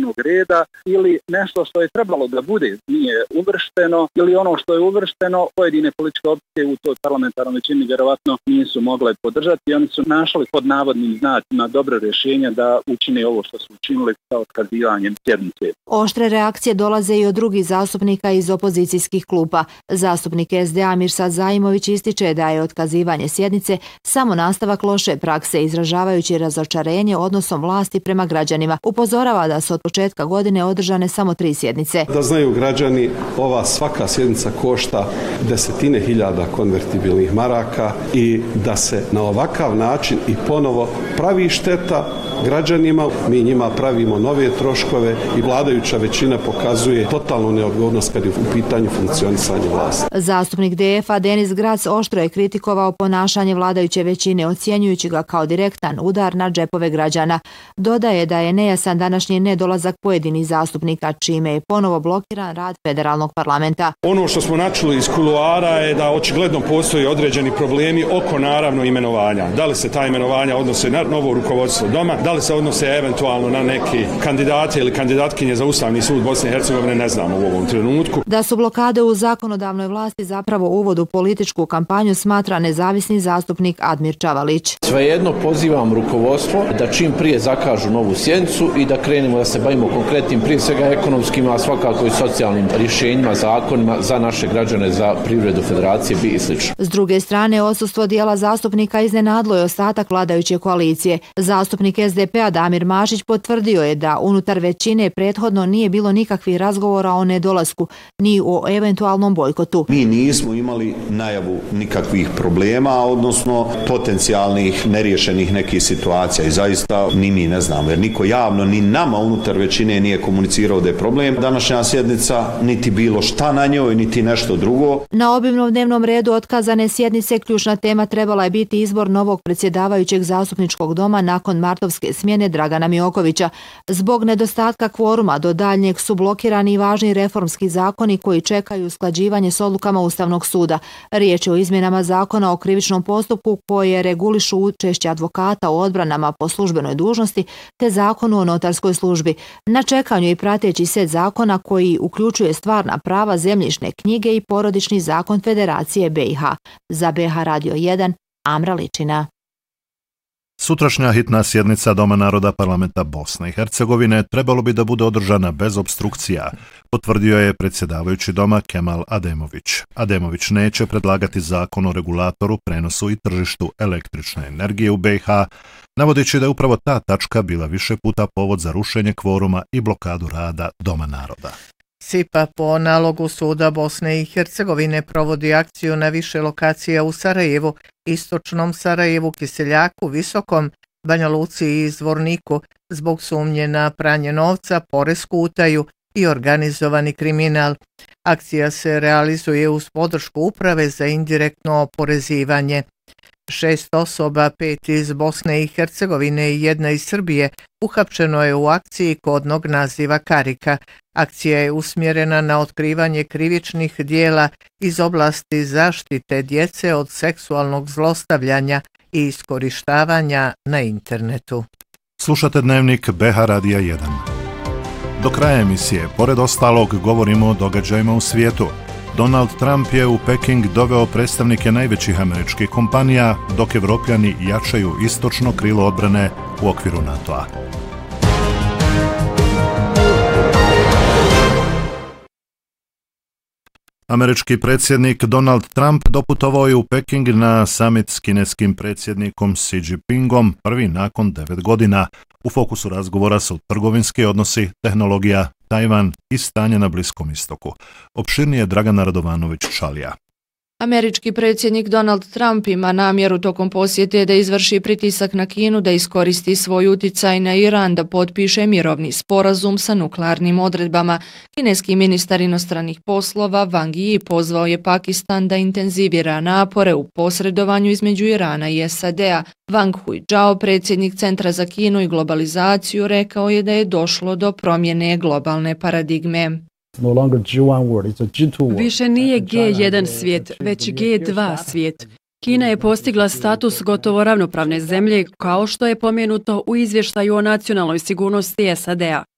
dnevnog reda ili nešto što je trebalo da bude nije uvršteno ili ono što je uvršteno pojedine političke opcije u toj parlamentarnoj većini vjerovatno nisu mogle podržati i oni su našli pod navodnim znacima dobro rješenje da učine ovo što su učinili sa otkazivanjem sjednice. Oštre reakcije dolaze i od drugih zastupnika iz opozicijskih klupa. Zastupnik SDA Mirsad Zaimović ističe da je otkazivanje sjednice samo nastavak loše prakse, izražavajući razočarenje odnosom vlasti prema građanima. Upozorava da su od početka godine održane samo 3 sjednice. Da znaju građani, ova svaka sjednica košta desetine hiljada konvertibilnih maraka i da se na ovakav način i ponovo pravi šteta građanima, mi njima pravimo nove troškove i vladajuća većina pokazuje totalnu neodgovornost kad je u pitanju funkcionisanja vlasti. Zastupnik DF-a Denis Grac oštro je kritikovao ponašanje vladajuće većine, ocjenjujući ga kao direktan udar na džepove građana. Dodaje da je nejasan današnji nedolazak pojedinih zastupnika, čime je ponovo blokiran rad federalnog parlamenta. Ono što smo načuli iz kuloara je da očigledno postoji određeni problemi oko naravno imenovanja. Da li se ta imenovanja odnose na novo rukovodstvo doma, da li se odnose eventualno na neki kandidate ili kandidatkinje za Ustavni sud Bosne i Hercegovine, ne znamo u ovom trenutku. Da su blokade u zakonodavnoj vlasti zapravo uvod u političku kampanju, smatra nezavisni zastupnik Admir Čavalić. Svejedno pozivam rukovodstvo da čim prije zakažu novu sjednicu i da krenemo da se bavimo konkretnim, prije svega ekonomskim, a svakako i socijalnim rješenjima, zakonima za naše građane, za privredu federacije i slično. S druge strane, odsustvo dijela zastupnika iznenadlo je ostatak vladajuće koalicije. Zastupnik SDP-a Damir Mašić potvrdio je da unutar većine prethodno nije bilo nikakvih razgovora o nedolasku, ni o eventualnom bojkotu. Mi nismo imali najavu nikakvih problema, odnosno potencijalnih neriješenih nekih situacija i zaista ni mi ne znamo, jer niko javno ni nama unutar većine nije komunicirao da je problem današnja sjednica, niti bilo šta na njoj, niti nešto drugo. Na obimnom dnevnom redu otkazane sjednice ključna tema trebala je biti izbor novog predsjedavajućeg zastupničkog doma nakon martovske smjene Dragana Miokovića. Zbog nedostatka kvoruma do daljnjeg su blokirani i važni reformski zakoni koji čekaju usklađivanje s odlukama Ustavnog suda. Riječ je o izmjenama zakona o krivičnom postupku koje regulišu učešće advokata u odbranama po službenoj dužnosti te zakonu o notarskoj službi. Na čekanju i prateći set zakona koji uključuje stvarna prava, zemljišne knjige i porodični zakon Federacije BiH. Za BiH Radio 1, Amra Ličina. Sutrašnja hitna sjednica Doma naroda parlamenta Bosne i Hercegovine trebalo bi da bude održana bez obstrukcija, potvrdio je predsjedavajući doma Kemal Ademović. Ademović neće predlagati zakon o regulatoru, prenosu i tržištu električne energije u BiH, navodeći da je upravo ta tačka bila više puta povod za rušenje kvoruma i blokadu rada Doma naroda. SIPA po nalogu Suda Bosne i Hercegovine provodi akciju na više lokacija u Sarajevu, Istočnom Sarajevu, Kiseljaku, Visokom, Banja Luci i Zvorniku zbog sumnje na pranje novca, poresku utaju i organizovani kriminal. Akcija se realizuje uz podršku Uprave za indirektno oporezivanje. 6 osoba, 5 iz Bosne i Hercegovine i 1 iz Srbije, uhapšeno je u akciji kodnog naziva Karika. Akcija je usmjerena na otkrivanje krivičnih dijela iz oblasti zaštite djece od seksualnog zlostavljanja i iskorištavanja na internetu. Slušate dnevnik BiH Radija 1. Do kraja emisije, pored ostalog, govorimo o događajima u svijetu. Donald Trump je u Peking doveo predstavnike najvećih američkih kompanija, dok Evropljani jačaju istočno krilo odbrane u okviru NATO-a. Američki predsjednik Donald Trump doputovao je u Peking na summit s kineskim predsjednikom Xi Jinpingom, prvi nakon 9 godina. U fokusu razgovora su trgovinski odnosi, tehnologija, Tajvan i stanje na Bliskom istoku. Opširnije Dragana Radovanović-Čalija. Američki predsjednik Donald Trump ima namjeru tokom posjete da izvrši pritisak na Kinu da iskoristi svoj utjecaj na Iran da potpiše mirovni sporazum sa nuklearnim odredbama. Kineski ministar inostranih poslova Wang Yi pozvao je Pakistan da intenzivira napore u posredovanju između Irana i SAD-a. Wang Huizhao, predsjednik Centra za Kinu i globalizaciju, rekao je da je došlo do promjene globalne paradigme. Više nije G1 svijet, već G2 svijet. Kina je postigla status gotovo ravnopravne zemlje, kao što je pomenuto u izvještaju o nacionalnoj sigurnosti SAD-a.